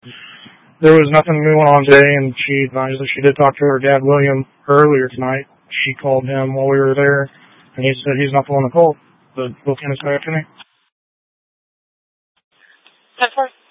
there was nothing new on today, and she advised that she did talk to her dad, William, earlier tonight. She called him while we were there, and he said he's not the one to call, but we'll kind of back to me. 10-4.